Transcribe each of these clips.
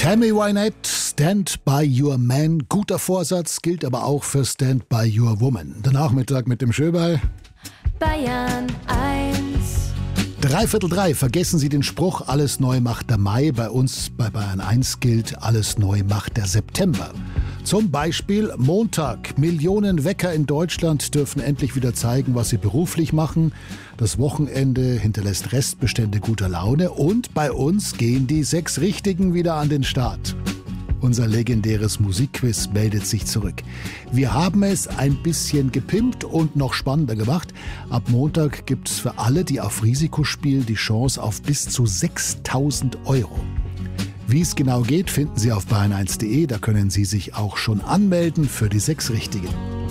Tammy Wynette, Stand by Your Man. Guter Vorsatz, gilt aber auch für Stand by Your Woman. Der Nachmittag mit dem Schöberl. Bayern 1. 3:15. Vergessen Sie den Spruch, alles neu macht der Mai. Bei uns bei Bayern 1 gilt, alles neu macht der September. Zum Beispiel Montag. Millionen Wecker in Deutschland dürfen endlich wieder zeigen, was sie beruflich machen. Das Wochenende hinterlässt Restbestände guter Laune. Und bei uns gehen die 6 Richtigen wieder an den Start. Unser legendäres Musikquiz meldet sich zurück. Wir haben es ein bisschen gepimpt und noch spannender gemacht. Ab Montag gibt es für alle, die auf Risiko spielen, die Chance auf bis zu 6.000 €. Wie es genau geht, finden Sie auf bayern1.de. Da können Sie sich auch schon anmelden für die 6 Richtigen.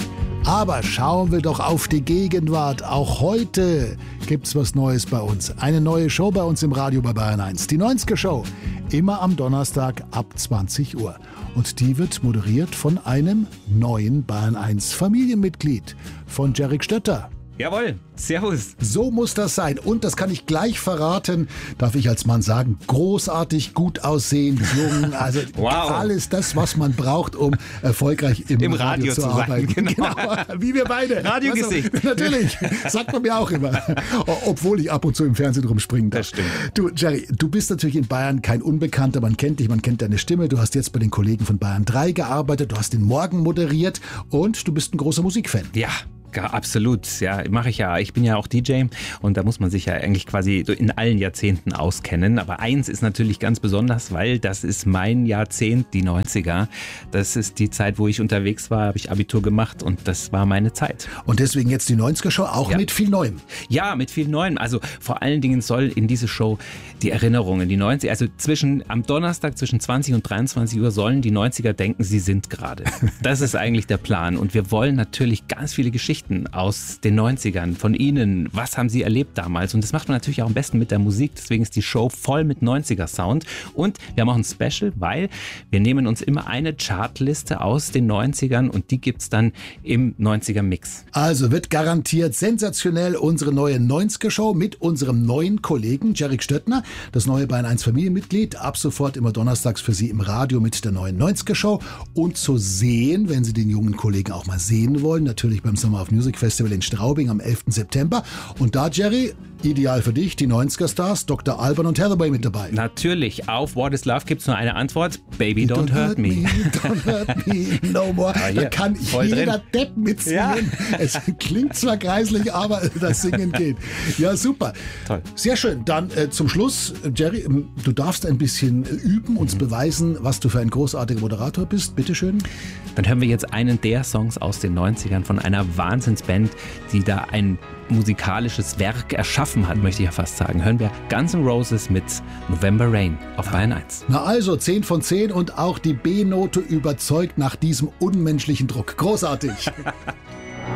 Aber schauen wir doch auf die Gegenwart. Auch heute gibt's was Neues bei uns. Eine neue Show bei uns im Radio bei Bayern 1. Die 90er Show. Immer am Donnerstag ab 20 Uhr. Und die wird moderiert von einem neuen Bayern 1 Familienmitglied. Von Jerry Stötter. Jawohl, servus. So muss das sein. Und das kann ich gleich verraten, darf ich als Mann sagen, großartig, gut aussehend, jung, also wow. Alles das, was man braucht, um erfolgreich im Radio zu arbeiten. Genau. Wie wir beide. Radiogesicht. Also, natürlich, sagt man mir auch immer. Obwohl ich ab und zu im Fernsehen rumspringen darf. Das stimmt. Du, Jerry, du bist natürlich in Bayern kein Unbekannter, man kennt dich, man kennt deine Stimme. Du hast jetzt bei den Kollegen von Bayern 3 gearbeitet, du hast den Morgen moderiert und du bist ein großer Musikfan. Ja. Ja, absolut, ja, mache ich ja. Ich bin ja auch DJ und da muss man sich ja eigentlich quasi in allen Jahrzehnten auskennen. Aber eins ist natürlich ganz besonders, weil das ist mein Jahrzehnt, die 90er. Das ist die Zeit, wo ich unterwegs war, habe ich Abitur gemacht und das war meine Zeit. Und deswegen jetzt die 90er Show, auch mit viel Neuem. Ja, mit viel Neuem. Also vor allen Dingen soll in diese Show die Erinnerungen, die 90er, also am Donnerstag zwischen 20 und 23 Uhr sollen die 90er denken, sie sind gerade. Das ist eigentlich der Plan. Und wir wollen natürlich ganz viele Geschichten aus den 90ern von Ihnen. Was haben Sie erlebt damals? Und das macht man natürlich auch am besten mit der Musik. Deswegen ist die Show voll mit 90er-Sound. Und wir haben auch ein Special, weil wir nehmen uns immer eine Chartliste aus den 90ern und die gibt's dann im 90er-Mix. Also wird garantiert sensationell unsere neue 90er-Show mit unserem neuen Kollegen Jerry Stöttner, das neue Bayern 1 Familienmitglied. Ab sofort immer donnerstags für Sie im Radio mit der neuen 90er-Show. Und zu sehen, wenn Sie den jungen Kollegen auch mal sehen wollen, natürlich beim Summer of Music Festival in Straubing am 11. September. Und da, Jerry, ideal für dich, die 90er-Stars, Dr. Alban und Hathaway mit dabei. Natürlich, auf What is Love gibt es nur eine Antwort. Baby, don't hurt me. Don't hurt me no more. Da kann jeder Depp mitsingen. Ja. Es klingt zwar kreislich, aber das Singen geht. Ja, super. Toll. Sehr schön. Dann zum Schluss, Jerry, du darfst ein bisschen üben, uns beweisen, was du für ein großartiger Moderator bist. Bitteschön. Dann hören wir jetzt einen der Songs aus den 90ern von einer Wahnsinnsband, die da ein musikalisches Werk erschaffen hat, möchte ich ja fast sagen. Hören wir Guns N' Roses mit November Rain auf Bayern 1. Na also, 10 von 10 und auch die B-Note überzeugt nach diesem unmenschlichen Druck. Großartig.